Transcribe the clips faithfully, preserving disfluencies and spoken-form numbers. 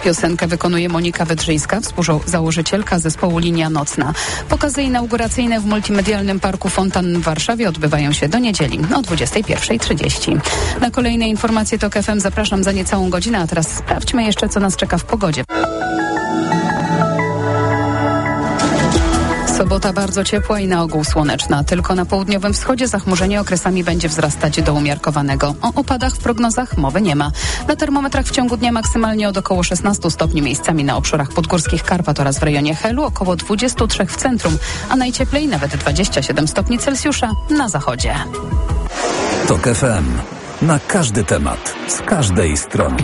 Piosenkę wykonuje Monika Wydrzyjska, współzałożycielka zespołu Linia Nocna. Pokazy inauguracyjne w multimedialnym parku Fontan w Warszawie odbywają się do niedzieli o dwudziestej pierwszej trzydzieści. Na kolejne informacje TOK F M zapraszam za niecałą godzinę, a teraz sprawdźmy jeszcze, co nas czeka w pogodzie. Sobota bardzo ciepła i na ogół słoneczna. Tylko na południowym wschodzie zachmurzenie okresami będzie wzrastać do umiarkowanego. O opadach w prognozach mowy nie ma. Na termometrach w ciągu dnia maksymalnie od około szesnaście stopni, miejscami na obszarach podgórskich Karpat oraz w rejonie Helu, około dwadzieścia trzy w centrum, a najcieplej nawet dwadzieścia siedem stopni Celsjusza na zachodzie. TOK F M. Na każdy temat, z każdej strony.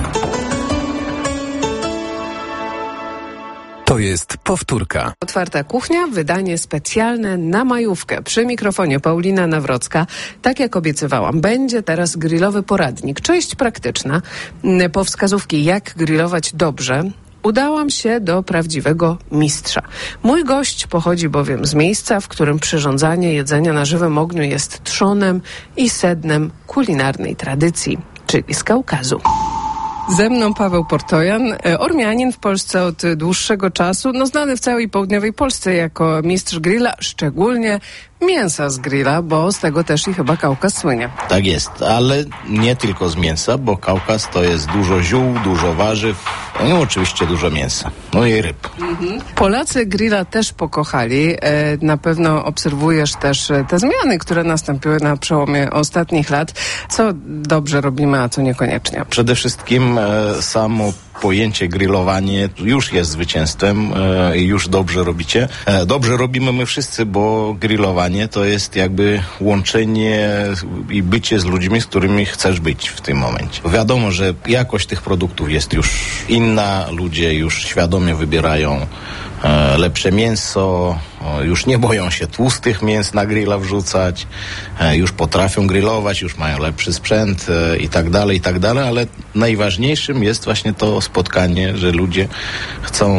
To jest powtórka. Otwarta kuchnia, wydanie specjalne na majówkę. Przy mikrofonie Paulina Nawrocka. Tak jak obiecywałam, będzie teraz grillowy poradnik. Część praktyczna. Po wskazówki, jak grillować dobrze, udałam się do prawdziwego mistrza. Mój gość pochodzi bowiem z miejsca, w którym przyrządzanie jedzenia na żywym ogniu jest trzonem i sednem kulinarnej tradycji, czyli z Kaukazu. Ze mną Paweł Portojan, Ormianin w Polsce od dłuższego czasu, no znany w całej południowej Polsce jako mistrz grilla, szczególnie mięsa z grilla, bo z tego też i chyba Kaukaz słynie. Tak jest, ale nie tylko z mięsa, bo Kaukaz to jest dużo ziół, dużo warzyw, no i oczywiście dużo mięsa, no i ryb. Mhm. Polacy grilla też pokochali. E, na pewno obserwujesz też te zmiany, które nastąpiły na przełomie ostatnich lat. Co dobrze robimy, a co niekoniecznie? Przede wszystkim e, samo pojęcie grillowanie już jest zwycięstwem i e, już dobrze robicie. E, dobrze robimy my wszyscy, bo grillowanie to jest jakby łączenie i bycie z ludźmi, z którymi chcesz być w tym momencie. Wiadomo, że jakość tych produktów jest już inna, ludzie już świadomie wybierają e, lepsze mięso, o, już nie boją się tłustych mięs na grilla wrzucać, e, już potrafią grillować, już mają lepszy sprzęt e, i tak dalej, i tak dalej, ale najważniejszym jest właśnie to spotkanie, że ludzie chcą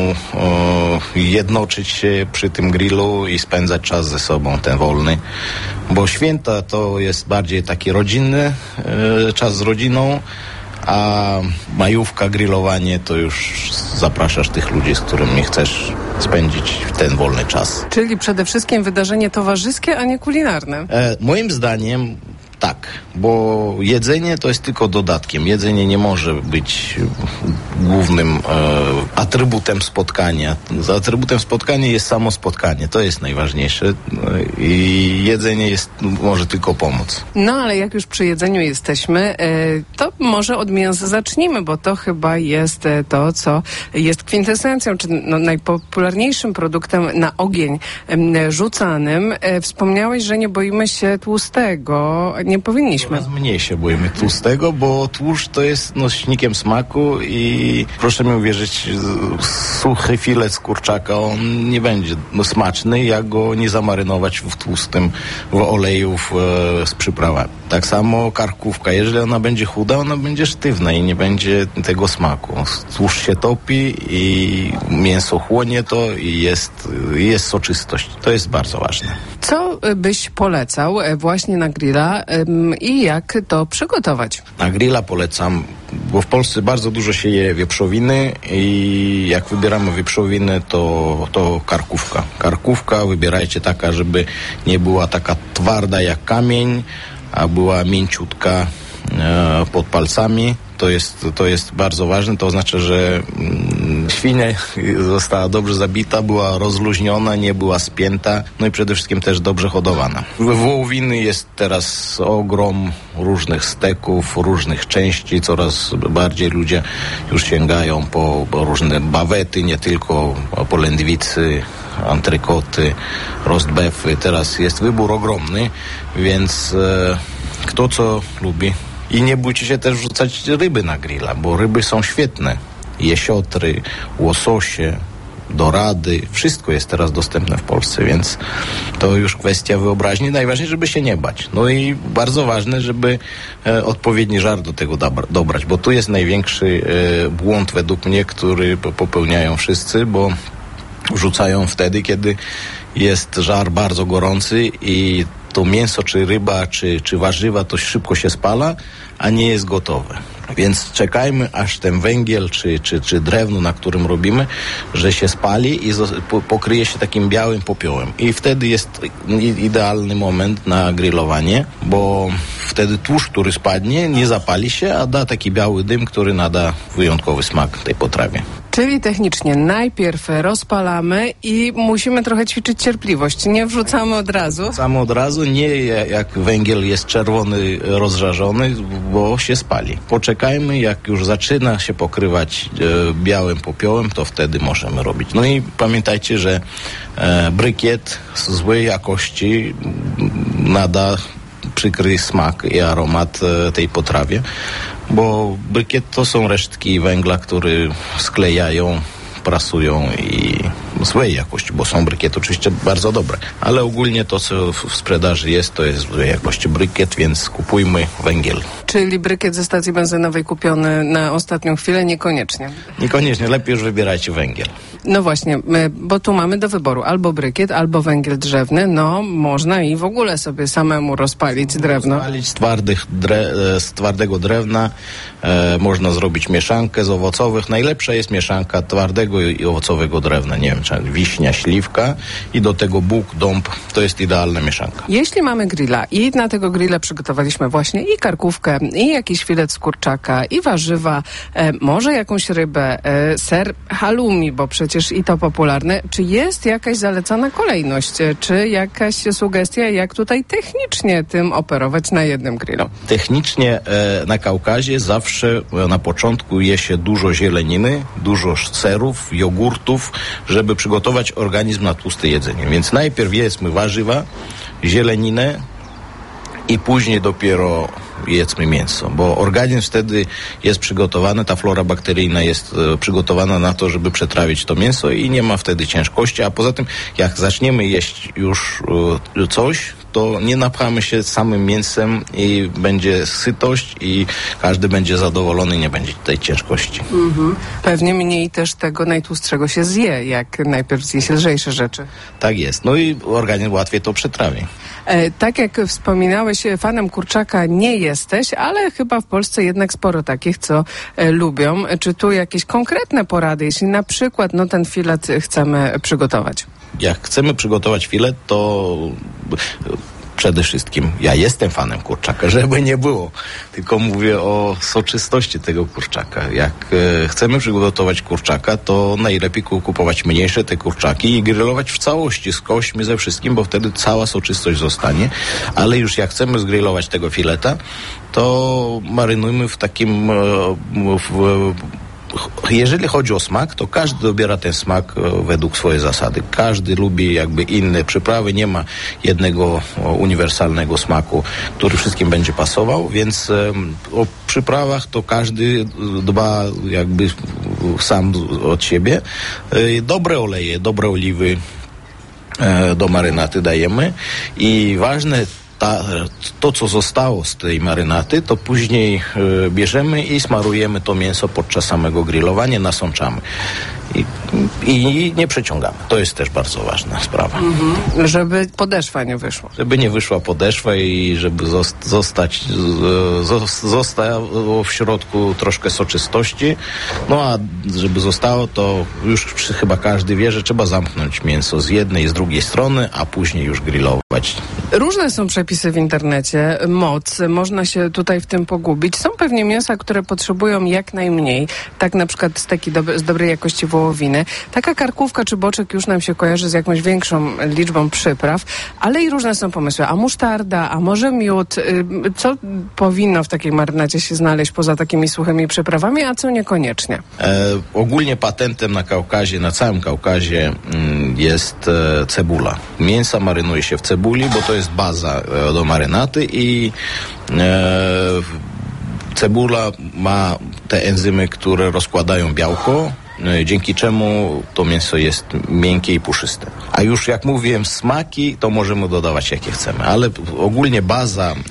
o, jednoczyć się przy tym grillu i spędzać czas ze sobą, ten wolny, bo święta to jest bardziej taki rodzinny e, czas z rodziną, a majówka, grillowanie to już zapraszasz tych ludzi, z którymi chcesz spędzić ten wolny czas. Czyli przede wszystkim wydarzenie towarzyskie, a nie kulinarne. E, moim zdaniem tak, bo jedzenie to jest tylko dodatkiem. Jedzenie nie może być głównym e, atrybutem spotkania. Za atrybutem spotkania jest samo spotkanie. To jest najważniejsze. E, I jedzenie jest, może tylko pomóc. No ale jak już przy jedzeniu jesteśmy, e, to może od mięsa zacznijmy, bo to chyba jest e, to, co jest kwintesencją, czy no, najpopularniejszym produktem na ogień e, rzucanym. E, wspomniałeś, że nie boimy się tłustego. Nie powinniśmy. Coraz mniej się boimy tłustego, bo tłuszcz to jest nośnikiem smaku i proszę mi uwierzyć, suchy filet z kurczaka, on nie będzie no, smaczny, jak go nie zamarynować w tłustym, w oleju w, e, z przyprawami. Tak samo karkówka, jeżeli ona będzie chuda, ona będzie sztywna i nie będzie tego smaku. Tłuszcz się topi i mięso chłonie to i jest, jest soczystość. To jest bardzo ważne. Co byś polecał właśnie na grilla ym, i jak to przygotować? Na grilla polecam, bo w Polsce bardzo dużo się je wieprzowiny i jak wybieramy wieprzowiny, to, to karkówka. Karkówka wybierajcie taka, żeby nie była taka twarda jak kamień, a była mięciutka e, pod palcami. To jest, to jest bardzo ważne, to oznacza, że mm, świnia została dobrze zabita, była rozluźniona, nie była spięta, no i przede wszystkim też dobrze hodowana. Wołowiny jest teraz ogrom różnych steków, różnych części, coraz bardziej ludzie już sięgają po, po różne bawety, nie tylko po lędwicy, antrykoty, rostbefy. Teraz jest wybór ogromny, więc e, kto co lubi. I nie bójcie się też wrzucać ryby na grilla, bo ryby są świetne. Jesiotry, łososie, dorady, wszystko jest teraz dostępne w Polsce, więc to już kwestia wyobraźni. Najważniejsze, żeby się nie bać. No i bardzo ważne, żeby e, odpowiedni żar do tego dobra, dobrać, bo tu jest największy e, błąd według mnie, który popełniają wszyscy, bo wrzucają wtedy, kiedy jest żar bardzo gorący i to mięso, czy ryba, czy, czy warzywa, to szybko się spala, a nie jest gotowe. Więc czekajmy, aż ten węgiel czy, czy, czy drewno, na którym robimy, że się spali i pokryje się takim białym popiołem. I wtedy jest idealny moment na grillowanie, bo wtedy tłuszcz, który spadnie, nie zapali się, a da taki biały dym, który nada wyjątkowy smak tej potrawie. Czyli technicznie najpierw rozpalamy i musimy trochę ćwiczyć cierpliwość. Nie wrzucamy od razu. Wrzucamy od razu, nie jak węgiel jest czerwony, rozżarzony, bo się spali. Poczekajmy, jak już zaczyna się pokrywać e, białym popiołem, to wtedy możemy robić. No i pamiętajcie, że e, brykiet z złej jakości nada przykry smak i aromat e, tej potrawie, bo brykiet to są resztki węgla, które sklejają, prasują i złej jakości, bo są brykiety oczywiście bardzo dobre, ale ogólnie to, co w sprzedaży jest, to jest złej jakości brykiet, więc kupujmy węgiel. Czyli brykiet ze stacji benzynowej kupiony na ostatnią chwilę? Niekoniecznie. Niekoniecznie, lepiej już wybierajcie węgiel. No właśnie, bo tu mamy do wyboru albo brykiet, albo węgiel drzewny. No, można i w ogóle sobie samemu rozpalić drewno. Rozpalić z, twardych dre, z twardego drewna e, można zrobić mieszankę z owocowych. Najlepsza jest mieszanka twardego i owocowego drewna. Nie wiem, czy wiśnia, śliwka i do tego buk, dąb. To jest idealna mieszanka. Jeśli mamy grilla i na tego grilla przygotowaliśmy właśnie i karkówkę, i jakiś filet z kurczaka, i warzywa, e, może jakąś rybę, e, ser halloumi, bo przecież i to popularne. Czy jest jakaś zalecana kolejność? Czy jakaś sugestia, jak tutaj technicznie tym operować na jednym grillu? Technicznie e, na Kaukazie zawsze e, na początku je się dużo zieleniny, dużo serów, jogurtów, żeby przygotować organizm na tłuste jedzenie. Więc najpierw jedzmy warzywa, zieleninę i później dopiero jedzmy mięso, bo organizm wtedy jest przygotowany, ta flora bakteryjna jest e, przygotowana na to, żeby przetrawić to mięso i nie ma wtedy ciężkości, a poza tym jak zaczniemy jeść już e, coś, to nie napchamy się samym mięsem i będzie sytość i każdy będzie zadowolony, nie będzie tej ciężkości. Mhm. Pewnie mniej też tego najtłustszego się zje, jak najpierw zje się lżejsze rzeczy. Tak jest. No i organizm łatwiej to przetrawi. E, tak jak wspominałeś, fanem kurczaka nie jesteś, ale chyba w Polsce jednak sporo takich, co e, lubią. Czy tu jakieś konkretne porady, jeśli na przykład no, ten filet chcemy przygotować? Jak chcemy przygotować filet, to przede wszystkim ja jestem fanem kurczaka, żeby nie było. Tylko mówię o soczystości tego kurczaka. Jak e, chcemy przygotować kurczaka, to najlepiej kupować mniejsze te kurczaki i grillować w całości z kośćmi, ze wszystkim, bo wtedy cała soczystość zostanie. Ale już jak chcemy zgrillować tego fileta, to marynujmy w takim e, w, jeżeli chodzi o smak, to każdy dobiera ten smak według swojej zasady. Każdy lubi jakby inne przyprawy, nie ma jednego uniwersalnego smaku, który wszystkim będzie pasował, więc o przyprawach to każdy dba jakby sam od siebie. Dobre oleje, dobre oliwy do marynaty dajemy i ważne Ta, to, co zostało z tej marynaty, to później y, bierzemy i smarujemy to mięso podczas samego grillowania, nasączamy. I, I nie przeciągamy. To jest też bardzo ważna sprawa. Mhm. Żeby podeszwa nie wyszła. Żeby nie wyszła podeszwa i żeby zostać, zostało w środku troszkę soczystości. No a żeby zostało, to już chyba każdy wie, że trzeba zamknąć mięso z jednej i z drugiej strony, a później już grillować. Różne są przepisy w internecie, moc, można się tutaj w tym pogubić. Są pewnie mięsa, które potrzebują jak najmniej. Tak na przykład steki do, z dobrej jakości wołowiny. Taka karkówka czy boczek już nam się kojarzy z jakąś większą liczbą przypraw, ale i różne są pomysły. A musztarda, a może miód? Co powinno w takiej marynacie się znaleźć poza takimi suchymi przyprawami, a co niekoniecznie? E, ogólnie patentem na Kaukazie, na całym Kaukazie mm, jest e, cebula. Mięsa marynuje się w cebuli, bo to jest baza e, do marynaty i e, cebula ma te enzymy, które rozkładają białko, dzięki czemu to mięso jest miękkie i puszyste. A już jak mówiłem, smaki to możemy dodawać jakie chcemy, ale ogólnie baza e,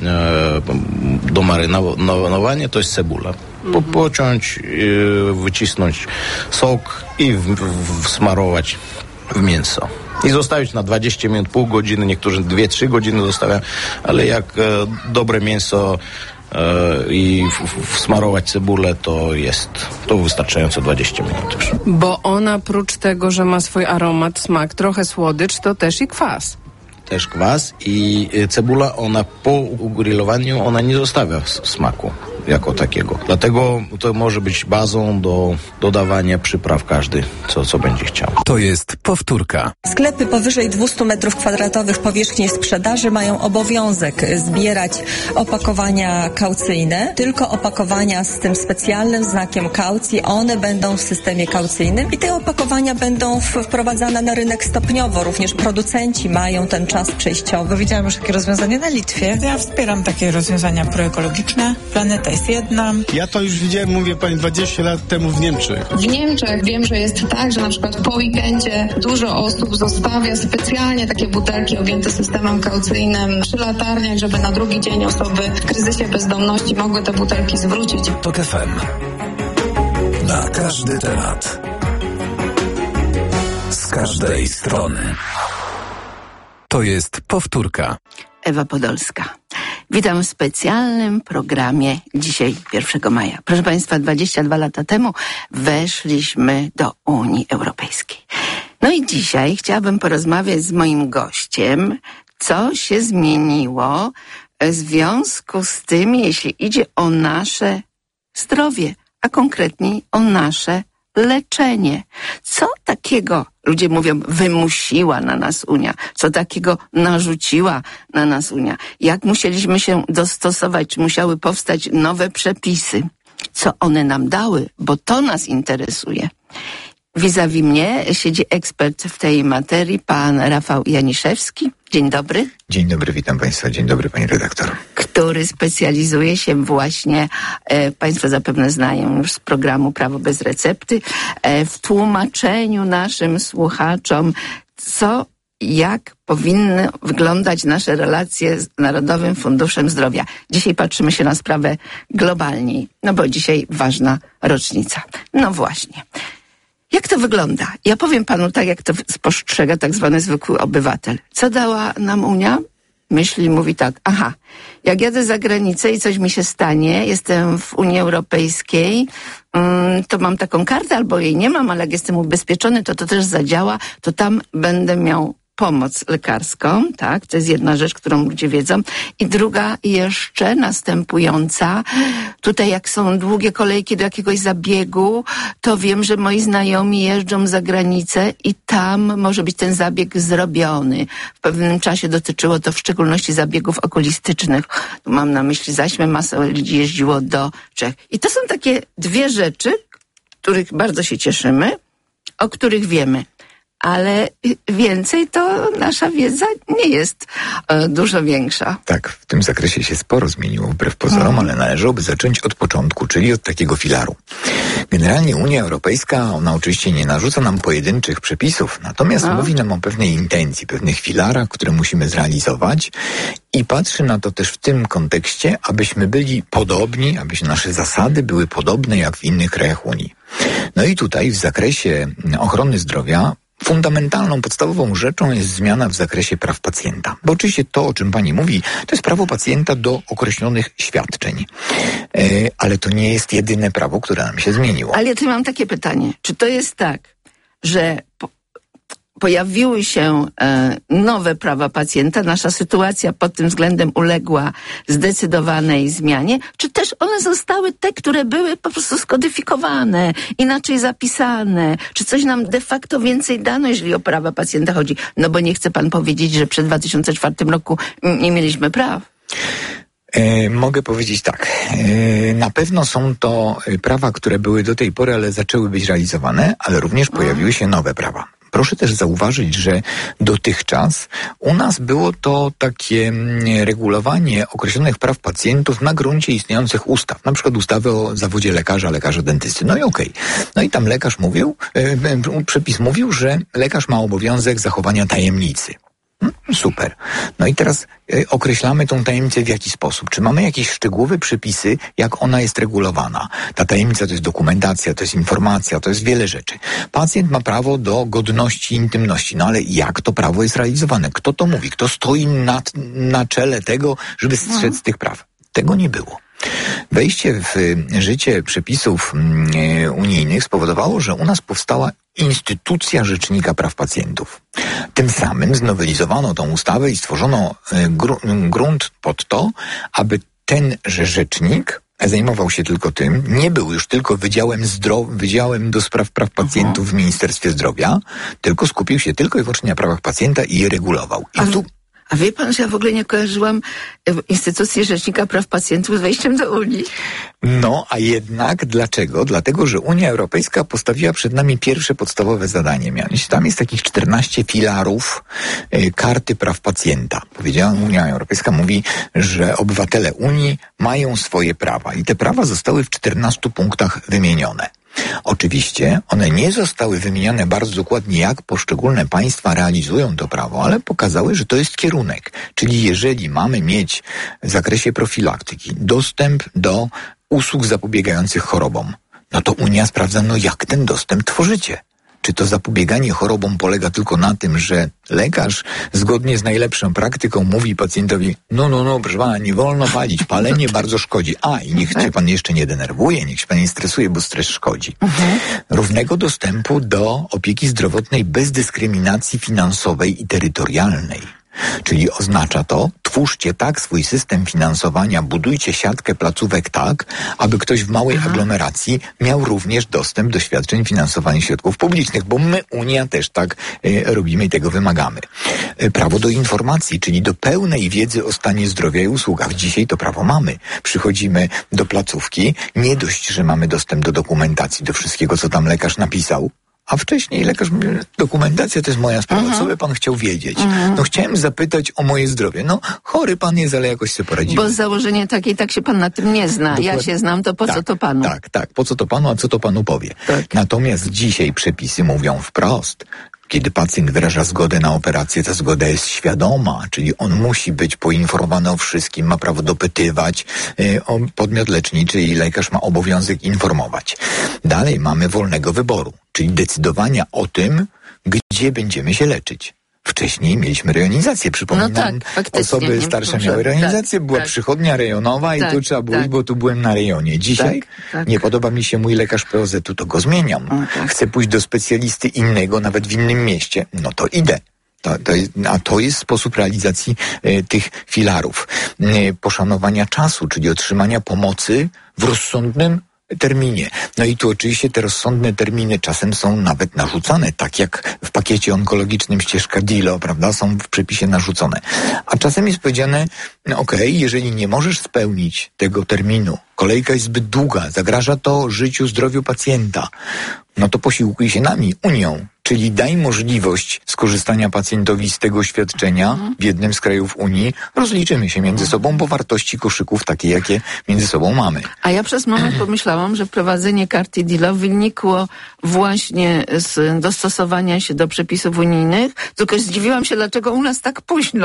do marynowania to jest cebula. Po, pociąć, e, wycisnąć sok i w, w, wsmarować w mięso. I zostawić na dwadzieścia minut, pół godziny, niektórzy dwie trzy godziny zostawiają, ale jak e, dobre mięso e, i w, wsmarować cebulę, to jest to wystarczająco dwadzieścia minut już. Bo ona prócz tego, że ma swój aromat, smak, trochę słodycz, to też i kwas. Też kwas i cebula, ona po ugrillowaniu, ona nie zostawia smaku jako takiego. Dlatego to może być bazą do dodawania przypraw każdy, co, co będzie chciał. To jest powtórka. Sklepy powyżej dwieście metrów kwadratowych powierzchni sprzedaży mają obowiązek zbierać opakowania kaucyjne. Tylko opakowania z tym specjalnym znakiem kaucji, one będą w systemie kaucyjnym i te opakowania będą wprowadzane na rynek stopniowo. Również producenci mają ten czas przejściowy. Widziałam już takie rozwiązanie na Litwie. Ja wspieram takie rozwiązania proekologiczne. Planeta jest jedna. Ja to już widziałem, mówię pani, dwadzieścia lat temu w Niemczech. W Niemczech wiem, że jest tak, że na przykład po weekendzie dużo osób zostawia specjalnie takie butelki objęte systemem kaucyjnym przy latarniach, żeby na drugi dzień osoby w kryzysie bezdomności mogły te butelki zwrócić. TOK F M. Na każdy temat. Z każdej strony. To jest powtórka. Ewa Podolska. Witam w specjalnym programie dzisiaj pierwszego maja. Proszę Państwa, dwadzieścia dwa lata temu weszliśmy do Unii Europejskiej. No i dzisiaj chciałabym porozmawiać z moim gościem, co się zmieniło w związku z tym, jeśli idzie o nasze zdrowie, a konkretniej o nasze leczenie. Co takiego, ludzie mówią, wymusiła na nas Unia? Co takiego narzuciła na nas Unia? Jak musieliśmy się dostosować? Czy musiały powstać nowe przepisy? Co one nam dały? Bo to nas interesuje. Vis-a-vis mnie siedzi ekspert w tej materii, pan Rafał Janiszewski. Dzień dobry. Dzień dobry, witam Państwa. Dzień dobry, pani redaktor. Który specjalizuje się właśnie, e, Państwo zapewne znają już z programu Prawo bez recepty, e, w tłumaczeniu naszym słuchaczom, co, jak powinny wyglądać nasze relacje z Narodowym Funduszem Zdrowia. Dzisiaj patrzymy się na sprawę globalniej, no bo dzisiaj ważna rocznica. No właśnie. Jak to wygląda? Ja powiem panu tak, jak to spostrzega tak zwany zwykły obywatel. Co dała nam Unia? Myśli, mówi tak, aha, jak jadę za granicę i coś mi się stanie, jestem w Unii Europejskiej, to mam taką kartę, albo jej nie mam, ale jak jestem ubezpieczony, to to też zadziała, to tam będę miał pomoc lekarską, tak? To jest jedna rzecz, którą ludzie wiedzą. I druga jeszcze następująca. Tutaj jak są długie kolejki do jakiegoś zabiegu, to wiem, że moi znajomi jeżdżą za granicę i tam może być ten zabieg zrobiony. W pewnym czasie dotyczyło to w szczególności zabiegów okulistycznych. Mam na myśli zaśmy, masa ludzi jeździło do Czech. I to są takie dwie rzeczy, których bardzo się cieszymy, o których wiemy. Ale więcej to nasza wiedza nie jest e, dużo większa. Tak, w tym zakresie się sporo zmieniło wbrew pozorom, ale należałoby zacząć od początku, czyli od takiego filaru. Generalnie Unia Europejska, ona oczywiście nie narzuca nam pojedynczych przepisów, natomiast no. mówi nam o pewnej intencji, pewnych filarach, które musimy zrealizować i patrzy na to też w tym kontekście, abyśmy byli podobni, aby nasze zasady były podobne jak w innych krajach Unii. No i tutaj w zakresie ochrony zdrowia fundamentalną, podstawową rzeczą jest zmiana w zakresie praw pacjenta. Bo oczywiście to, o czym pani mówi, to jest prawo pacjenta do określonych świadczeń. E, ale to nie jest jedyne prawo, które nam się zmieniło. Ale ja tu mam takie pytanie. Czy to jest tak, że po, pojawiły się e, nowe prawa pacjenta, nasza sytuacja pod tym względem uległa zdecydowanej zmianie, czy też one zostały te, które były po prostu skodyfikowane, inaczej zapisane, czy coś nam de facto więcej dano, jeżeli o prawa pacjenta chodzi? No bo nie chce pan powiedzieć, że przed dwa tysiące czwartym roku nie mieliśmy praw. E, mogę powiedzieć tak. E, na pewno są to prawa, które były do tej pory, ale zaczęły być realizowane, ale również pojawiły się nowe prawa. Proszę też zauważyć, że dotychczas u nas było to takie regulowanie określonych praw pacjentów na gruncie istniejących ustaw. Na przykład ustawy o zawodzie lekarza, lekarza dentysty. No i okej. Okay. No i tam lekarz mówił, e, przepis mówił, że lekarz ma obowiązek zachowania tajemnicy. Super. No i teraz y, określamy tą tajemnicę w jaki sposób? Czy mamy jakieś szczegółowe przepisy, jak ona jest regulowana? Ta tajemnica to jest dokumentacja, to jest informacja, to jest wiele rzeczy. Pacjent ma prawo do godności i intymności. No ale jak to prawo jest realizowane? Kto to mówi? Kto stoi nad, na czele tego, żeby strzec no. tych praw? Tego nie było. Wejście w życie przepisów unijnych spowodowało, że u nas powstała instytucja Rzecznika Praw Pacjentów. Tym samym znowelizowano tą ustawę i stworzono gru- grunt pod to, aby tenże rzecznik zajmował się tylko tym, nie był już tylko Wydziałem, zdrow- Wydziałem do Spraw Praw Pacjentów w Ministerstwie Zdrowia, tylko skupił się tylko i wyłącznie na prawach pacjenta i je regulował. I a, tu... a wie pan, że ja w ogóle nie kojarzyłam instytucji Rzecznika Praw Pacjentów z wejściem do Unii? No, a jednak dlaczego? Dlatego, że Unia Europejska postawiła przed nami pierwsze podstawowe zadanie. Mianowicie tam jest takich czternaście filarów y, karty praw pacjenta. Powiedziałam, Unia Europejska mówi, że obywatele Unii mają swoje prawa i te prawa zostały w czternastu punktach wymienione. Oczywiście one nie zostały wymienione bardzo dokładnie, jak poszczególne państwa realizują to prawo, ale pokazały, że to jest kierunek. Czyli jeżeli mamy mieć w zakresie profilaktyki dostęp do usług zapobiegających chorobom, no to Unia sprawdza, no jak ten dostęp tworzycie. Czy to zapobieganie chorobom polega tylko na tym, że lekarz zgodnie z najlepszą praktyką mówi pacjentowi, no, no, no, proszę pana, nie wolno palić, palenie bardzo szkodzi. A, i niech się pan jeszcze nie denerwuje, niech się pan nie stresuje, bo stres szkodzi. Mhm. Równego dostępu do opieki zdrowotnej bez dyskryminacji finansowej i terytorialnej. Czyli oznacza to, twórzcie tak swój system finansowania, budujcie siatkę placówek tak, aby ktoś w małej Aha. aglomeracji miał również dostęp do świadczeń finansowanych środków publicznych, bo my, Unia, też tak y, robimy i tego wymagamy. Y, prawo do informacji, czyli do pełnej wiedzy o stanie zdrowia i usługach. Dzisiaj to prawo mamy. Przychodzimy do placówki, nie dość, że mamy dostęp do dokumentacji, do wszystkiego, co tam lekarz napisał, a wcześniej lekarz mówi, dokumentacja to jest moja sprawa, uh-huh. co by pan chciał wiedzieć? Uh-huh. No chciałem zapytać o moje zdrowie. No chory pan jest, ale jakoś sobie poradziłem. Bo z założenia takiej tak się pan na tym nie zna. Dokładnie. Ja się znam, to po tak, co to panu? Tak, tak, po co to panu, a co to panu powie? Tak. Natomiast dzisiaj przepisy mówią wprost, kiedy pacjent wyraża zgodę na operację, ta zgoda jest świadoma, czyli on musi być poinformowany o wszystkim, ma prawo dopytywać y, o podmiot leczniczy i lekarz ma obowiązek informować. Dalej mamy wolnego wyboru, czyli decydowania o tym, gdzie będziemy się leczyć. Wcześniej mieliśmy rejonizację, przypominam, no tak, osoby starsze miały rejonizację, tak, była tak. przychodnia rejonowa tak, i tu trzeba było tak. iść, bo tu byłem na rejonie. Dzisiaj tak, tak. nie podoba mi się mój lekarz P O Z-u, to go zmieniam. O, tak. Chcę pójść do specjalisty innego, nawet w innym mieście, no to idę. To, to jest, a to jest sposób realizacji y, tych filarów. Y, poszanowania czasu, czyli otrzymania pomocy w rozsądnym terminie. No i tu oczywiście te rozsądne terminy czasem są nawet narzucane, tak jak w pakiecie onkologicznym ścieżka D I L O, prawda, są w przepisie narzucone. A czasem jest powiedziane, no okej, okay, jeżeli nie możesz spełnić tego terminu, kolejka jest zbyt długa, zagraża to życiu, zdrowiu pacjenta, no to posiłkuj się nami, Unią. Czyli daj możliwość skorzystania pacjentowi z tego świadczenia w jednym z krajów Unii. Rozliczymy się między sobą, bo wartości koszyków takie, jakie między sobą mamy. A ja przez moment pomyślałam, że wprowadzenie karty D I L O wynikło właśnie z dostosowania się do przepisów unijnych, tylko zdziwiłam się, dlaczego u nas tak późno.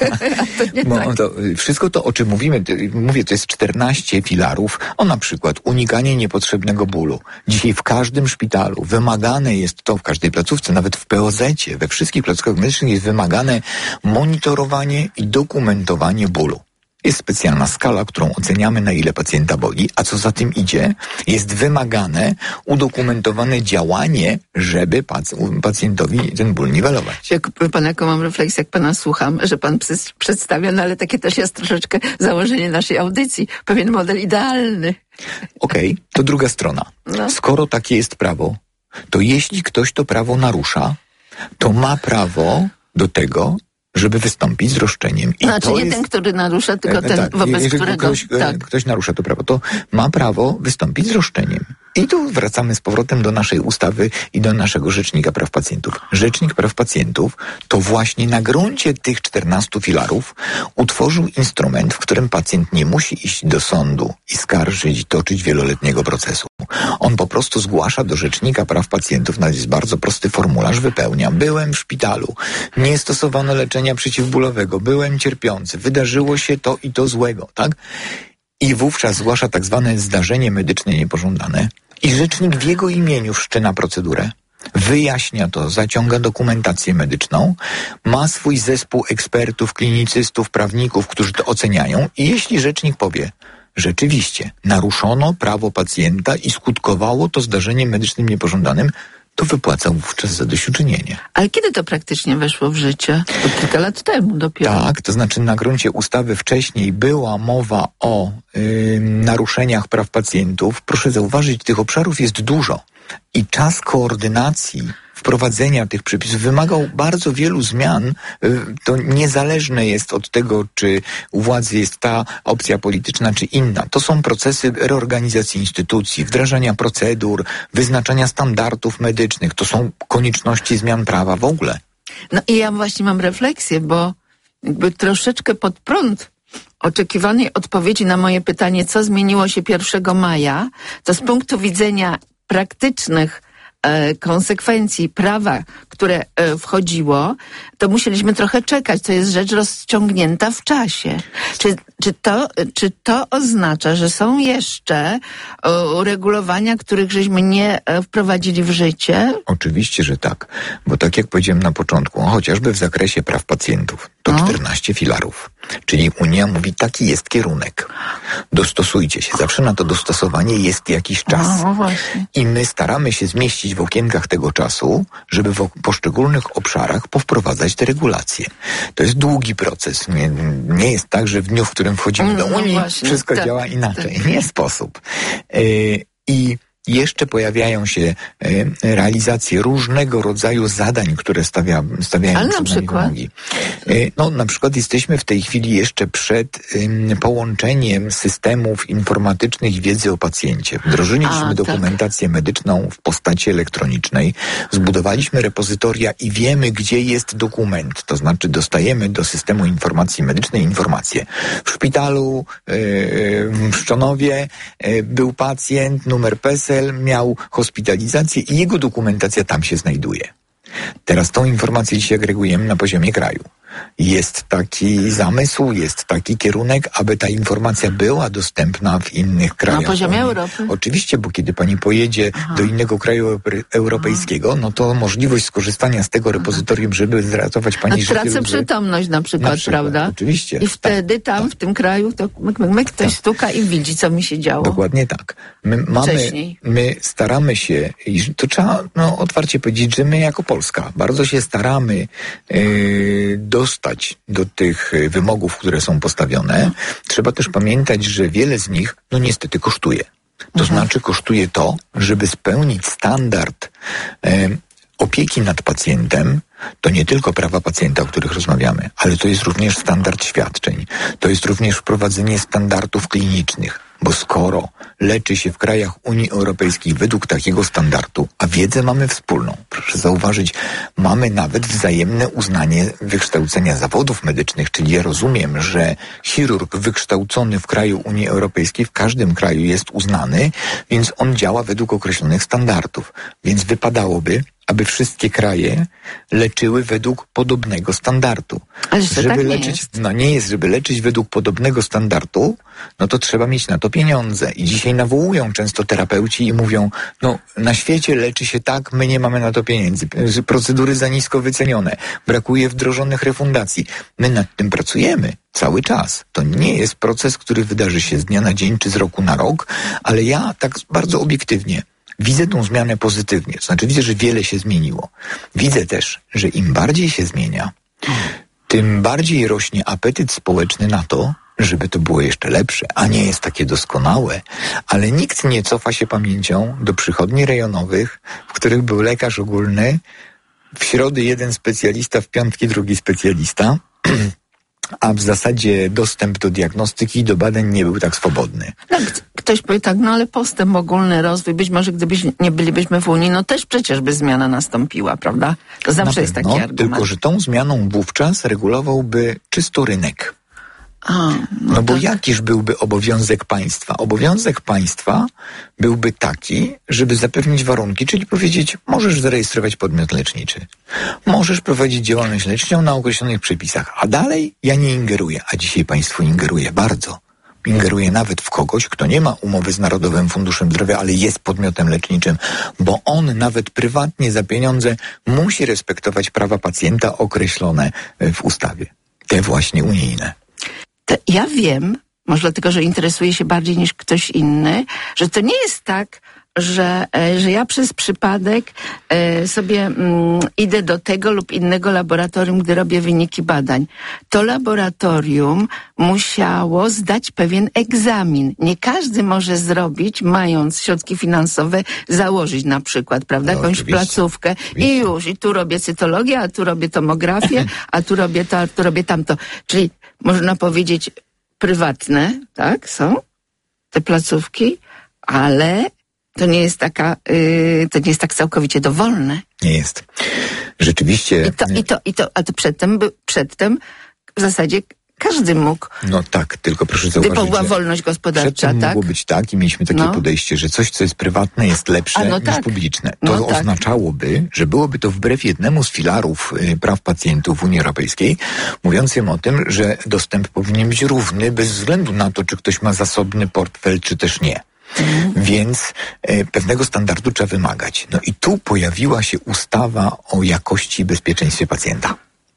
to nie bo tak. to wszystko to, o czym mówimy, to, mówię, to jest czternaście filarów. O na przykład unikanie niepotrzebnego bólu. Dzisiaj w każdym szpitalu wymagane jest to, w każdej placówce, nawet w P O Z-cie, we wszystkich placówkach medycznych jest wymagane monitorowanie i dokumentowanie bólu. Jest specjalna skala, którą oceniamy, na ile pacjenta boli, a co za tym idzie, jest wymagane udokumentowane działanie, żeby pac- pacjentowi ten ból niwelować. Jak pan, jaką mam refleksję, jak pana słucham, że pan przedstawia, no ale takie też jest troszeczkę założenie naszej audycji, pewien model idealny. Okej, okay, to druga strona. No. Skoro takie jest prawo, to jeśli ktoś to prawo narusza, to ma prawo do tego, żeby wystąpić z roszczeniem. I znaczy to nie jest... ten, który narusza, tylko ten, tak, wobec jeżeli którego... Ktoś, tak. ktoś narusza to prawo, to ma prawo wystąpić z roszczeniem. I tu wracamy z powrotem do naszej ustawy i do naszego Rzecznika Praw Pacjentów. Rzecznik Praw Pacjentów to właśnie na gruncie tych czternastu filarów utworzył instrument, w którym pacjent nie musi iść do sądu i skarżyć i toczyć wieloletniego procesu. On po prostu zgłasza do Rzecznika Praw Pacjentów, nawet jest bardzo prosty formularz, wypełnia. Byłem w szpitalu, nie stosowano leczenia przeciwbólowego, byłem cierpiący, wydarzyło się to i to złego, tak? I wówczas zgłasza tak zwane zdarzenie medyczne niepożądane i rzecznik w jego imieniu wszczyna procedurę. Wyjaśnia to, zaciąga dokumentację medyczną, ma swój zespół ekspertów, klinicystów, prawników, którzy to oceniają i jeśli rzecznik powie, rzeczywiście naruszono prawo pacjenta i skutkowało to zdarzeniem medycznym niepożądanym, to wypłaca wówczas zadośćuczynienie. Ale kiedy to praktycznie weszło w życie? To kilka lat temu dopiero. Tak, to znaczy na gruncie ustawy wcześniej była mowa o y, naruszeniach praw pacjentów. Proszę zauważyć, tych obszarów jest dużo i czas koordynacji wprowadzenia tych przepisów wymagał bardzo wielu zmian. To niezależne jest od tego, czy u władzy jest ta opcja polityczna, czy inna. To są procesy reorganizacji instytucji, wdrażania procedur, wyznaczania standardów medycznych. To są konieczności zmian prawa w ogóle. No i ja właśnie mam refleksję, bo jakby troszeczkę pod prąd oczekiwanej odpowiedzi na moje pytanie, co zmieniło się pierwszego maja, to z punktu widzenia praktycznych e, konsekwencji prawa, które e, wchodziło, to musieliśmy trochę czekać. To jest rzecz rozciągnięta w czasie. Czy, czy, to, czy to oznacza, że są jeszcze e, uregulowania, których żeśmy nie e, wprowadzili w życie? Oczywiście, że tak. Bo tak jak powiedziałem na początku, chociażby w zakresie praw pacjentów, to no. czternaście filarów. Czyli Unia mówi, taki jest kierunek. Dostosujcie się. Zawsze na to dostosowanie jest jakiś czas. No, właśnie. I my staramy się zmieścić w okienkach tego czasu, żeby w poszczególnych obszarach powprowadzać te regulacje. To jest długi proces. Nie, nie jest tak, że w dniu, w którym wchodzimy do Unii, no wszystko tak, działa inaczej. Tak. Nie sposób. Yy, I jeszcze pojawiają się e, realizacje różnego rodzaju zadań, które stawia, stawiają Ale przed na nami przykład? wymogi. E, no, na przykład jesteśmy w tej chwili jeszcze przed e, połączeniem systemów informatycznych i wiedzy o pacjencie. Wdrożyliśmy A, dokumentację tak. medyczną w postaci elektronicznej, zbudowaliśmy repozytoria i wiemy, gdzie jest dokument. To znaczy dostajemy do systemu informacji medycznej informacje. W szpitalu e, w Mszczonowie e, był pacjent, numer PESEL, miał hospitalizację i jego dokumentacja tam się znajduje. Teraz tą informację dzisiaj agregujemy na poziomie kraju. Jest taki zamysł, jest taki kierunek, aby ta informacja była dostępna w innych krajach. Na poziomie Europy? Oczywiście, bo kiedy pani pojedzie Aha. do innego kraju europejskiego, no to możliwość skorzystania z tego repozytorium, żeby zratować pani no, życie. Tracę przytomność na przykład, na przykład, prawda? Oczywiście. I wtedy tak, tam, tak. w tym kraju, to myk, myk, myk, ktoś tak. stuka i widzi, co mi się działo. Dokładnie tak. My mamy, my staramy się, i to trzeba no, otwarcie powiedzieć, że my jako Polska bardzo się staramy yy, do dostać do tych wymogów, które są postawione. Trzeba też pamiętać, że wiele z nich, no niestety kosztuje. To mhm. znaczy kosztuje to, żeby spełnić standard e, opieki nad pacjentem, to nie tylko prawa pacjenta, o których rozmawiamy, ale to jest również standard świadczeń. To jest również wprowadzenie standardów klinicznych, bo skoro leczy się w krajach Unii Europejskiej według takiego standardu, a wiedzę mamy wspólną, proszę zauważyć, mamy nawet wzajemne uznanie wykształcenia zawodów medycznych, czyli ja rozumiem, że chirurg wykształcony w kraju Unii Europejskiej w każdym kraju jest uznany, więc on działa według określonych standardów. Więc wypadałoby, aby wszystkie kraje leczyły według podobnego standardu. Ale żeby tak nie leczyć, jest. no nie jest, żeby leczyć według podobnego standardu, no to trzeba mieć na to pieniądze. I dzisiaj nawołują często terapeuci i mówią, no na świecie leczy się tak, my nie mamy na to pieniędzy. Procedury za nisko wycenione. Brakuje wdrożonych refundacji. My nad tym pracujemy cały czas. To nie jest proces, który wydarzy się z dnia na dzień czy z roku na rok, ale ja tak bardzo obiektywnie widzę tą zmianę pozytywnie. To znaczy widzę, że wiele się zmieniło. Widzę też, że im bardziej się zmienia, tym bardziej rośnie apetyt społeczny na to, żeby to było jeszcze lepsze, a nie jest takie doskonałe. Ale nikt nie cofa się pamięcią do przychodni rejonowych, w których był lekarz ogólny, w środy jeden specjalista, w piątki drugi specjalista, a w zasadzie dostęp do diagnostyki i do badań nie był tak swobodny. No, ktoś powie tak, no ale postęp, ogólny rozwój, być może gdybyś nie bylibyśmy w Unii, no też przecież by zmiana nastąpiła, prawda? To zawsze Na jest pewno, taki argument. Tylko że tą zmianą wówczas regulowałby czysto rynek. A, no, no bo tak. jakiż byłby obowiązek państwa? Obowiązek państwa byłby taki, żeby zapewnić warunki, czyli powiedzieć, możesz zarejestrować podmiot leczniczy. Możesz prowadzić działalność leczniczą na określonych przepisach, a dalej ja nie ingeruję. A dzisiaj państwo ingeruje bardzo. Ingeruje nawet w kogoś, kto nie ma umowy z Narodowym Funduszem Zdrowia, ale jest podmiotem leczniczym, bo on nawet prywatnie za pieniądze musi respektować prawa pacjenta określone w ustawie. Te właśnie unijne. To ja wiem, może dlatego, że interesuje się bardziej niż ktoś inny, że to nie jest tak, że, że ja przez przypadek sobie mm, idę do tego lub innego laboratorium, gdy robię wyniki badań. To laboratorium musiało zdać pewien egzamin. Nie każdy może zrobić, mając środki finansowe, założyć na przykład, prawda, no, jakąś oczywiście. placówkę oczywiście. i już, i tu robię cytologię, a tu robię tomografię, a tu robię to, a tu robię tamto. Czyli można powiedzieć prywatne, tak, są te placówki, ale to nie jest taka, yy, to nie jest tak całkowicie dowolne. Nie jest. Rzeczywiście. I to, i to, i to, a to przedtem, przedtem w zasadzie każdy mógł. No tak, tylko proszę zauważyć, gdy była wolność gospodarcza, przedtem tak? mogło być tak i mieliśmy takie no. podejście, że coś, co jest prywatne, jest lepsze no niż tak. publiczne. To no oznaczałoby, tak. że byłoby to wbrew jednemu z filarów y, praw pacjentów w Unii Europejskiej, mówiącym o tym, że dostęp powinien być równy bez względu na to, czy ktoś ma zasobny portfel, czy też nie. Mhm. Więc e, pewnego standardu trzeba wymagać. No i tu pojawiła się ustawa o jakości i bezpieczeństwie pacjenta.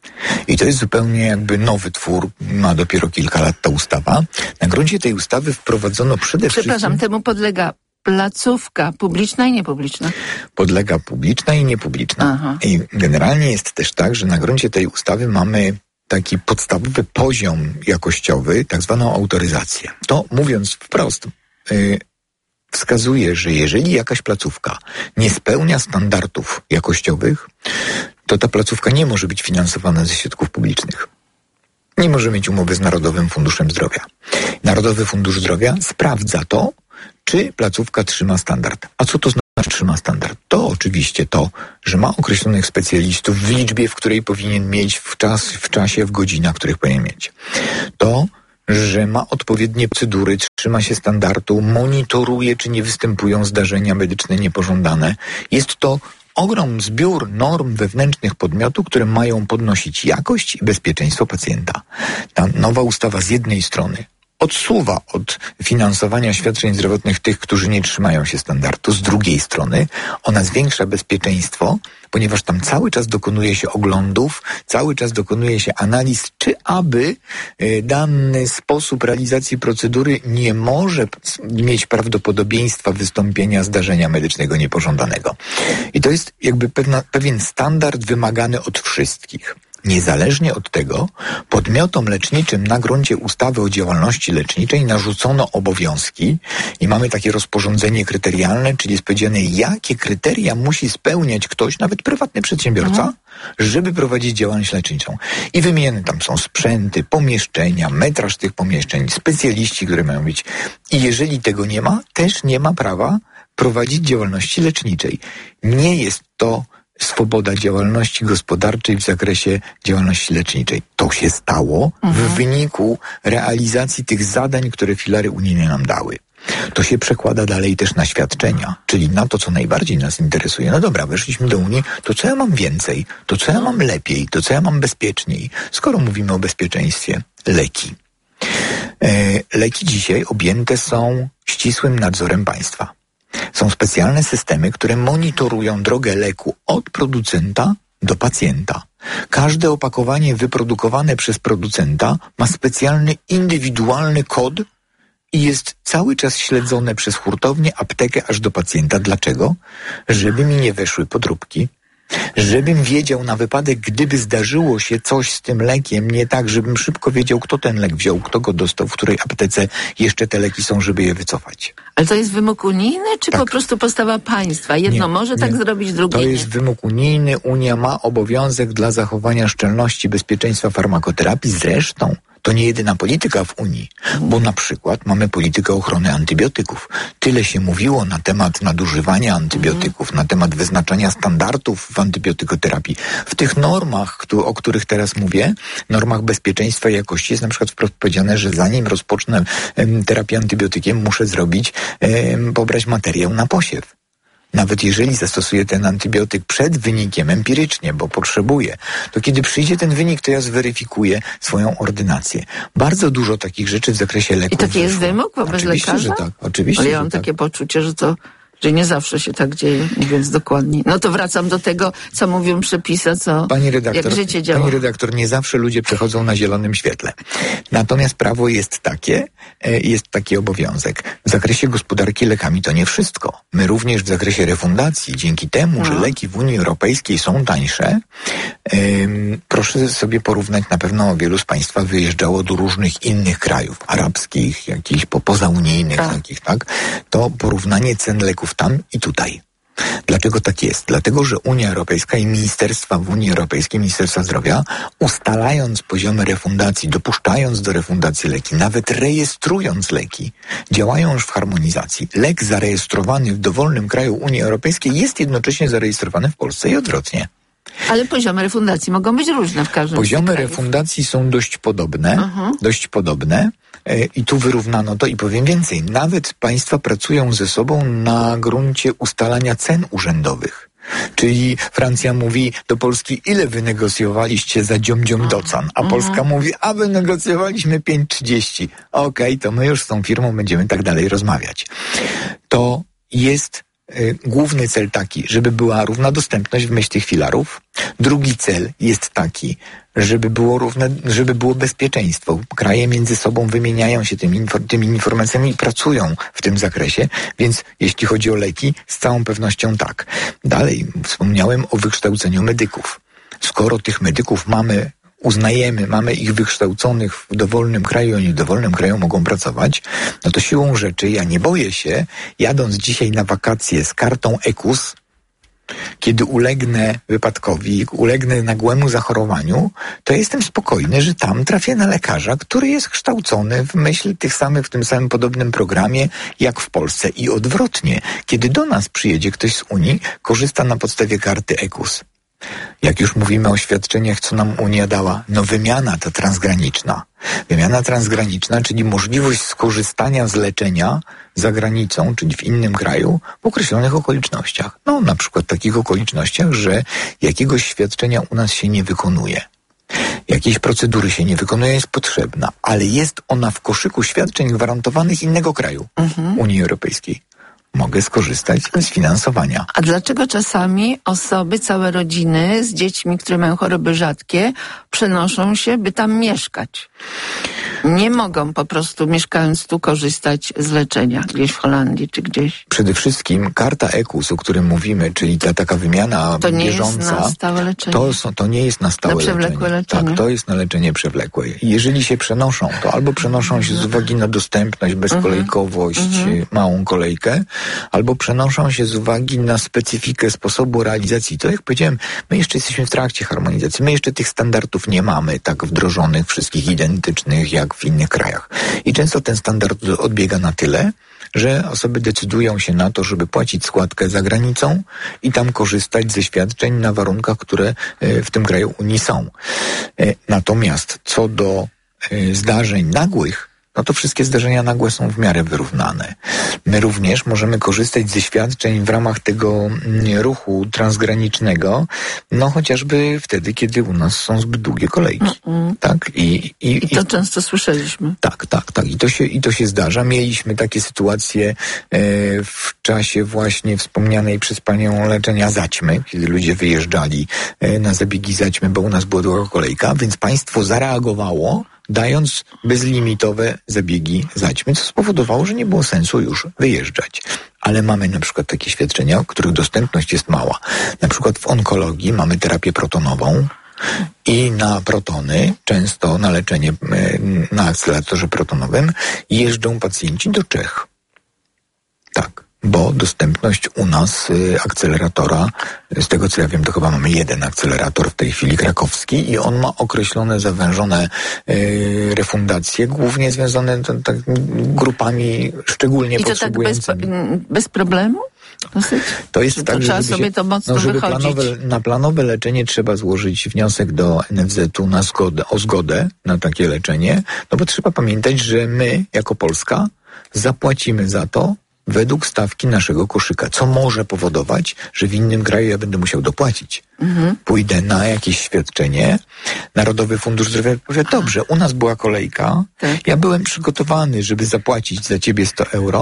I to jest zupełnie jakby nowy twór, ma dopiero kilka lat ta ustawa. Na gruncie tej ustawy wprowadzono przede wszystkim... Przepraszam, temu podlega placówka publiczna i niepubliczna. Podlega publiczna i niepubliczna. Aha. I generalnie jest też tak, że na gruncie tej ustawy mamy taki podstawowy poziom jakościowy, tak zwaną autoryzację. To mówiąc wprost... Yy, wskazuje, że jeżeli jakaś placówka nie spełnia standardów jakościowych, to ta placówka nie może być finansowana ze środków publicznych. Nie może mieć umowy z Narodowym Funduszem Zdrowia. Narodowy Fundusz Zdrowia sprawdza to, czy placówka trzyma standard. A co to znaczy trzyma standard? To oczywiście to, że ma określonych specjalistów w liczbie, w której powinien mieć, w, czas, w czasie, w godzinach, których powinien mieć. To że ma odpowiednie procedury, trzyma się standardu, monitoruje, czy nie występują zdarzenia medyczne niepożądane. Jest to ogrom, zbiór norm wewnętrznych podmiotu, które mają podnosić jakość i bezpieczeństwo pacjenta. Ta nowa ustawa z jednej strony odsuwa od finansowania świadczeń zdrowotnych tych, którzy nie trzymają się standardu. Z drugiej strony ona zwiększa bezpieczeństwo, ponieważ tam cały czas dokonuje się oglądów, cały czas dokonuje się analiz, czy aby y, dany sposób realizacji procedury nie może mieć prawdopodobieństwa wystąpienia zdarzenia medycznego niepożądanego. I to jest jakby pewna, pewien standard wymagany od wszystkich. Niezależnie od tego, podmiotom leczniczym na gruncie ustawy o działalności leczniczej narzucono obowiązki i mamy takie rozporządzenie kryterialne, czyli jest powiedziane, jakie kryteria musi spełniać ktoś, nawet prywatny przedsiębiorca, mhm. żeby prowadzić działalność leczniczą. I wymienione tam są sprzęty, pomieszczenia, metraż tych pomieszczeń, specjaliści, które mają być. I jeżeli tego nie ma, też nie ma prawa prowadzić działalności leczniczej. Nie jest to swoboda działalności gospodarczej w zakresie działalności leczniczej. To się stało mhm. w wyniku realizacji tych zadań, które filary unijne nam dały. To się przekłada dalej też na świadczenia, czyli na to, co najbardziej nas interesuje. No dobra, weszliśmy do Unii, to co ja mam więcej? To co ja mam lepiej? To co ja mam bezpieczniej? Skoro mówimy o bezpieczeństwie, leki. E, leki dzisiaj objęte są ścisłym nadzorem państwa. Są specjalne systemy, które monitorują drogę leku od producenta do pacjenta. Każde opakowanie wyprodukowane przez producenta ma specjalny, indywidualny kod i jest cały czas śledzone przez hurtownię, aptekę aż do pacjenta. Dlaczego? Żeby mi nie weszły podróbki. Żebym wiedział na wypadek, gdyby zdarzyło się coś z tym lekiem nie tak, żebym szybko wiedział, kto ten lek wziął, kto go dostał, w której aptece jeszcze te leki są, żeby je wycofać. Ale to jest wymóg unijny, czy tak. po prostu postawa państwa? Jedno nie, może nie. tak zrobić, drugie nie. nie. To jest wymóg unijny. Unia ma obowiązek dla zachowania szczelności bezpieczeństwa farmakoterapii. Zresztą to nie jedyna polityka w Unii, bo na przykład mamy politykę ochrony antybiotyków. Tyle się mówiło na temat nadużywania antybiotyków, mm. na temat wyznaczania standardów w antybiotykoterapii. W tych normach, o których teraz mówię, normach bezpieczeństwa i jakości jest na przykład wprost powiedziane, że zanim rozpocznę terapię antybiotykiem, muszę zrobić, pobrać materiał na posiew. Nawet jeżeli zastosuję ten antybiotyk przed wynikiem, empirycznie, bo potrzebuję, to kiedy przyjdzie ten wynik, to ja zweryfikuję swoją ordynację. Bardzo dużo takich rzeczy w zakresie leków. I taki jest wymóg wobec oczywiście, lekarza? Że tak, oczywiście, Ale ja mam że tak. takie poczucie, że to że nie zawsze się tak dzieje, mówiąc dokładnie. No to wracam do tego, co mówią przepisy, co pani redaktor, jak życie działa. Pani redaktor, nie zawsze ludzie przechodzą na zielonym świetle. Natomiast prawo jest takie, jest taki obowiązek. W zakresie gospodarki lekami to nie wszystko. My również w zakresie refundacji, dzięki temu, no. że leki w Unii Europejskiej są tańsze, ym, proszę sobie porównać, na pewno wielu z Państwa wyjeżdżało do różnych innych krajów, arabskich, jakichś po, pozaunijnych tak. takich, tak? To porównanie cen leków tam i tutaj. Dlaczego tak jest? Dlatego, że Unia Europejska i ministerstwa w Unii Europejskiej, Ministerstwa Zdrowia, ustalając poziomy refundacji, dopuszczając do refundacji leki, nawet rejestrując leki, działają już w harmonizacji. Lek zarejestrowany w dowolnym kraju Unii Europejskiej jest jednocześnie zarejestrowany w Polsce i odwrotnie. Ale poziomy refundacji mogą być różne w każdym Poziomy z tych refundacji są dość podobne, uh-huh. dość podobne e, i tu wyrównano to i powiem więcej. Nawet państwa pracują ze sobą na gruncie ustalania cen urzędowych. Czyli Francja mówi do Polski, ile wynegocjowaliście za dziom-dziom docan, a Polska uh-huh. mówi, a wynegocjowaliśmy pięć trzydzieści. Okej, okay, to my już z tą firmą będziemy tak dalej rozmawiać. To jest główny cel taki, żeby była równa dostępność w myśl tych filarów. Drugi cel jest taki, żeby było równe, żeby było bezpieczeństwo. Kraje między sobą wymieniają się tymi, tymi informacjami i pracują w tym zakresie, więc jeśli chodzi o leki, z całą pewnością tak. Dalej, wspomniałem o wykształceniu medyków. Skoro tych medyków mamy uznajemy, mamy ich wykształconych w dowolnym kraju, oni w dowolnym kraju mogą pracować, no to siłą rzeczy ja nie boję się, jadąc dzisiaj na wakacje z kartą E K U S, kiedy ulegnę wypadkowi, ulegnę nagłemu zachorowaniu, to jestem spokojny, że tam trafię na lekarza, który jest kształcony w myśl tych samych, w tym samym podobnym programie jak w Polsce. I odwrotnie, kiedy do nas przyjedzie ktoś z Unii, korzysta na podstawie karty E K U S. Jak już mówimy o świadczeniach, co nam Unia dała, no wymiana ta transgraniczna. Wymiana transgraniczna, czyli możliwość skorzystania z leczenia za granicą, czyli w innym kraju, w określonych okolicznościach. No na przykład w takich okolicznościach, że jakiegoś świadczenia u nas się nie wykonuje. Jakiejś procedury się nie wykonuje, jest potrzebna, ale jest ona w koszyku świadczeń gwarantowanych innego kraju mhm. Unii Europejskiej. Mogę skorzystać z finansowania. A dlaczego czasami osoby, całe rodziny z dziećmi, które mają choroby rzadkie, przenoszą się, by tam mieszkać? Nie mogą po prostu, mieszkając tu, korzystać z leczenia gdzieś w Holandii czy gdzieś. Przede wszystkim karta E K U S, o którym mówimy, czyli ta taka wymiana to nie bieżąca. Jest na stałe leczenie. To, są, to nie jest na stałe na przewlekłe leczenie. leczenie. Tak, to jest na leczenie przewlekłe. Jeżeli się przenoszą, to albo przenoszą się z uwagi na dostępność, bezkolejkowość, uh-huh. małą kolejkę, albo przenoszą się z uwagi na specyfikę sposobu realizacji. To jak powiedziałem, my jeszcze jesteśmy w trakcie harmonizacji. My jeszcze tych standardów nie mamy tak wdrożonych, wszystkich identycznych jak w innych krajach. I często ten standard odbiega na tyle, że osoby decydują się na to, żeby płacić składkę za granicą i tam korzystać ze świadczeń na warunkach, które w tym kraju Unii są. Natomiast co do zdarzeń nagłych, no to wszystkie zdarzenia nagłe są w miarę wyrównane. My również możemy korzystać ze świadczeń w ramach tego ruchu transgranicznego, no chociażby wtedy, kiedy u nas są zbyt długie kolejki. Mm-mm. Tak? I, i, I to i, często słyszeliśmy. Tak, tak, tak. I to się, i to się zdarza. Mieliśmy takie sytuacje e, w czasie właśnie wspomnianej przez panią leczenia zaćmy, kiedy ludzie wyjeżdżali e, na zabiegi zaćmy, bo u nas była długa kolejka, więc państwo zareagowało, dając bezlimitowe zabiegi zaćmy, co spowodowało, że nie było sensu już wyjeżdżać. Ale mamy na przykład takie świadczenia, których dostępność jest mała. Na przykład w onkologii mamy terapię protonową i na protony, często na leczenie na akceleratorze protonowym, jeżdżą pacjenci do Czech. Tak. Bo dostępność u nas y, akceleratora, z tego co ja wiem, to chyba mamy jeden akcelerator w tej chwili krakowski i on ma określone, zawężone y, refundacje, głównie związane t, t, grupami szczególnie I to potrzebującymi. Tak bez, bez problemu? Dosyć? To jest to tak, trzeba żeby, sobie się, to mocno no, żeby wychodzić. planowe, na planowe leczenie trzeba złożyć wniosek do N F Z-u na zgodę, o zgodę na takie leczenie, no bo trzeba pamiętać, że my jako Polska zapłacimy za to według stawki naszego koszyka, co może powodować, że w innym kraju ja będę musiał dopłacić. Mhm. Pójdę na jakieś świadczenie, Narodowy Fundusz Zdrowia powie, dobrze, u nas była kolejka, tak. Ja byłem przygotowany, żeby zapłacić za ciebie sto euro,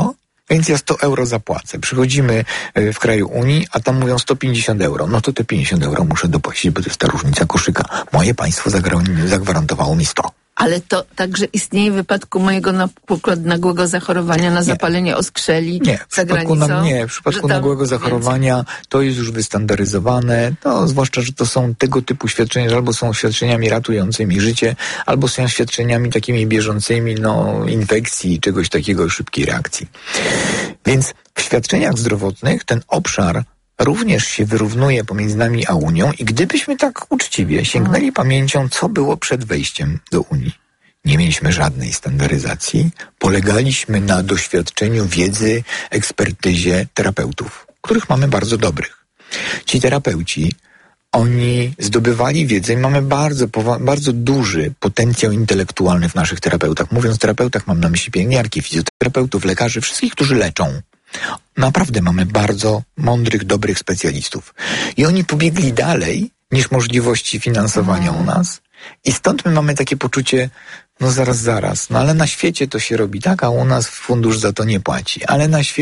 Więc ja sto euro zapłacę. Przychodzimy w kraju Unii, a tam mówią sto pięćdziesiąt euro. No to te pięćdziesiąt euro muszę dopłacić, bo to jest ta różnica koszyka. Moje państwo zagwarantowało mi sto. Ale to także istnieje w wypadku mojego na przykład nagłego zachorowania na zapalenie nie. oskrzeli nie, w za przypadku granicą? Na, nie, w przypadku nagłego zachorowania więcej. To jest już wystandaryzowane, to zwłaszcza, że to są tego typu świadczenia, że albo są świadczeniami ratującymi życie, albo są świadczeniami takimi bieżącymi, no, infekcji, czegoś takiego, szybkiej reakcji. Więc w świadczeniach zdrowotnych ten obszar również się wyrównuje pomiędzy nami a Unią i gdybyśmy tak uczciwie sięgnęli mhm. pamięcią, co było przed wejściem do Unii. Nie mieliśmy żadnej standaryzacji, polegaliśmy na doświadczeniu, wiedzy, ekspertyzie terapeutów, których mamy bardzo dobrych. Ci terapeuci, oni zdobywali wiedzę i mamy bardzo, bardzo duży potencjał intelektualny w naszych terapeutach. Mówiąc terapeutach, mam na myśli pielęgniarki, fizjoterapeutów, lekarzy, wszystkich, którzy leczą. Naprawdę mamy bardzo mądrych, dobrych specjalistów. I oni pobiegli dalej niż możliwości finansowania u nas. I stąd my mamy takie poczucie, no zaraz, zaraz, no ale na świecie to się robi tak, a u nas fundusz za to nie płaci. Ale na świecie